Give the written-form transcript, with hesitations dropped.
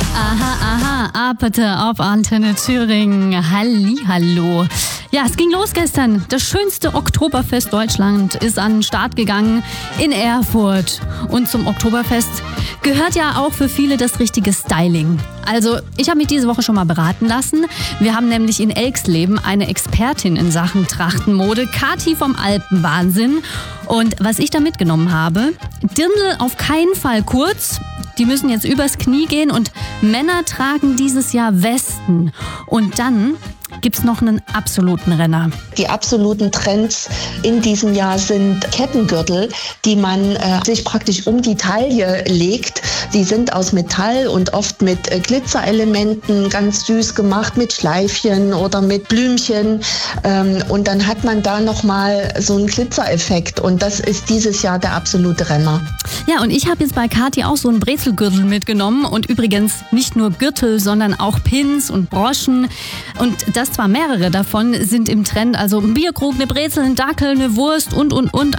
Apete auf Antenne Thüringen. Hallihallo. Ja, es ging los gestern. Das schönste Oktoberfest Deutschland ist an den Start gegangen in Erfurt. Und zum Oktoberfest gehört ja auch für viele das richtige Styling. Also, ich habe mich diese Woche schon mal beraten lassen. Wir haben nämlich in Elxleben eine Expertin in Sachen Trachtenmode, Kathi vom Alpenwahnsinn. Und was ich da mitgenommen habe, Dirndl auf keinen Fall kurz. Die müssen jetzt übers Knie gehen und Männer tragen dieses Jahr Westen. Und dann gibt's noch einen absoluten Renner. Die absoluten Trends in diesem Jahr sind Kettengürtel, die man sich praktisch um die Taille legt. Die sind aus Metall und oft mit Glitzerelementen, ganz süß gemacht, mit Schleifchen oder mit Blümchen. Und dann hat man da nochmal so einen Glitzereffekt. Und das ist dieses Jahr der absolute Renner. Ja, und ich habe jetzt bei Kathi auch so einen Brezelgürtel mitgenommen. Und übrigens nicht nur Gürtel, sondern auch Pins und Broschen. Und das zwar mehrere davon sind im Trend, also ein Bierkrug, eine Brezel, ein Dackel, eine Wurst und.